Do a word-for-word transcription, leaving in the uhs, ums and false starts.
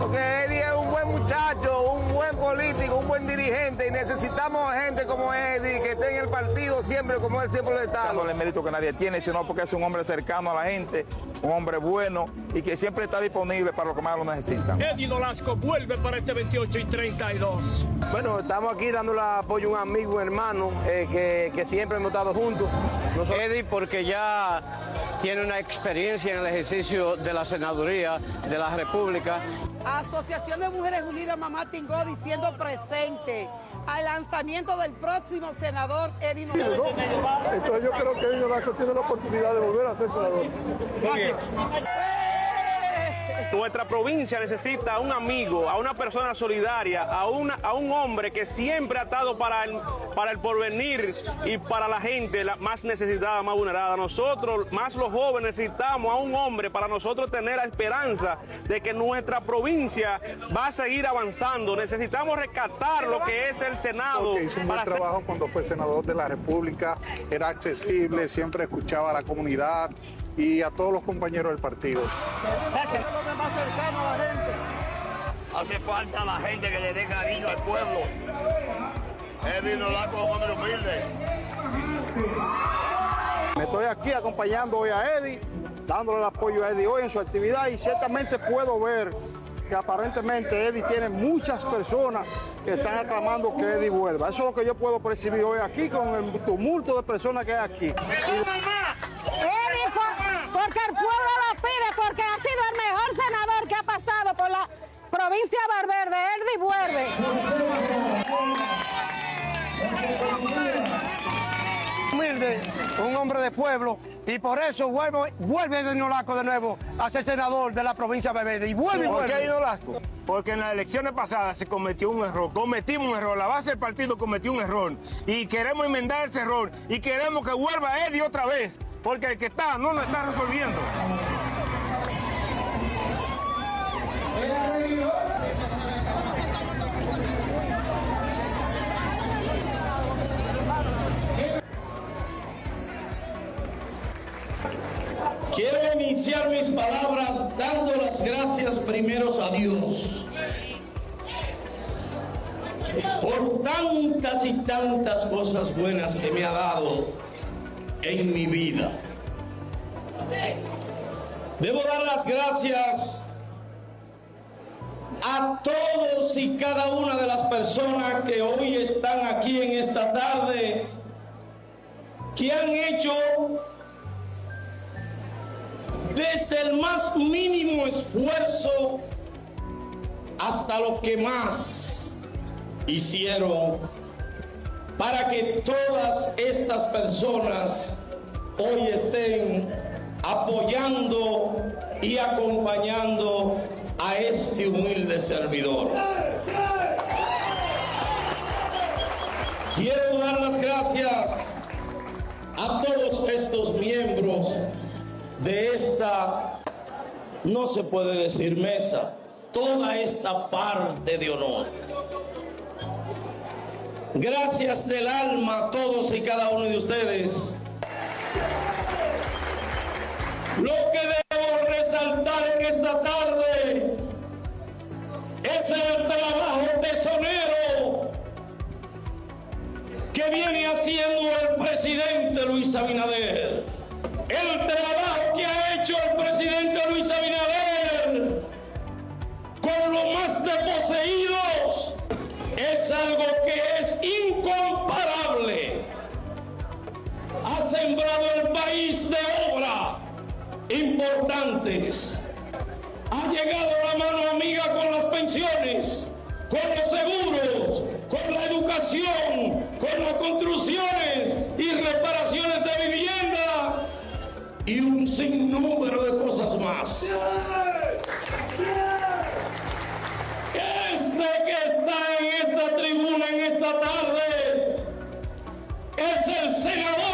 porque Eddie es un buen muchacho, un buen político, un buen dirigente y necesitamos gente como Eddie que esté en el partido siempre como él siempre lo está. No el mérito que nadie tiene, sino porque es un hombre cercano a la gente, un hombre bueno y que siempre está disponible para lo que más lo necesitan. Eddie Nolasco vuelve para este veintiocho y treinta y dos. Bueno, estamos aquí dándole apoyo a un amigo, un hermano, eh, que, que siempre hemos estado juntos. Nosotros... Eddie porque ya tiene una experiencia en el ejercicio de la senaduría de la República. Asociación de Mujeres Unidas Mamá Tingó diciendo presente al lanzamiento del próximo senador Eddie Nolasco. Entonces yo creo que Eddie Nolasco tiene la oportunidad de volver a ser senador. Muy bien. Nuestra provincia necesita a un amigo, a una persona solidaria, a, una, a un hombre que siempre ha estado para el, para el porvenir y para la gente la más necesitada, más vulnerada. Nosotros, más los jóvenes, necesitamos a un hombre para nosotros tener la esperanza de que nuestra provincia va a seguir avanzando. Necesitamos rescatar lo que es el Senado. Porque hizo un buen trabajo hacer... cuando fue senador de la República, era accesible, siempre escuchaba a la comunidad y a todos los compañeros del partido. Más cercano a la gente. Hace falta la gente que le dé cariño al pueblo. Eddie Nolasco es un hombre humilde. Me estoy aquí acompañando hoy a Eddie, dándole el apoyo a Eddie hoy en su actividad y ciertamente puedo ver que aparentemente Eddie tiene muchas personas que están aclamando que Eddie vuelva. Eso es lo que yo puedo percibir hoy aquí con el tumulto de personas que hay aquí. Eddie, porque el pueblo lo pide, porque ha sido el mejor senador que ha pasado por la provincia de Valverde. Eddie vuelve. Humilde, un hombre de pueblo, y por eso vuelve, vuelve Eddie Nolasco de nuevo a ser senador de la provincia de Valverde. Y vuelve y vuelve. ¿Por qué Eddie Nolasco? Porque en las elecciones pasadas se cometió un error, cometimos un error, la base del partido cometió un error y queremos enmendar ese error y queremos que vuelva Eddie otra vez, porque el que está no lo está resolviendo. Quiero iniciar mis palabras dando las gracias primeros a Dios por tantas y tantas cosas buenas que me ha dado en mi vida. Debo dar las gracias a todos y cada una de las personas que hoy están aquí en esta tarde, que han hecho desde el más mínimo esfuerzo hasta lo que más hicieron para que todas estas personas hoy estén apoyando y acompañando a este humilde servidor. Quiero dar las gracias a todos estos miembros de esta, no se puede decir mesa, toda esta parte de honor. Gracias del alma a todos y cada uno de ustedes. Lo que debo resaltar en esta tarde es el trabajo tesonero que viene haciendo el presidente Luis Abinader. El trabajo que ha hecho el presidente Luis Abinader con los más desposeídos es algo que es incomparable. Ha sembrado el país de obras importantes. Ha llegado la mano amiga con las pensiones, con los seguros, con la educación, con las construcciones y reparaciones de vivienda y un sinnúmero de cosas más. Este que está en esta tribuna en esta tarde es el senador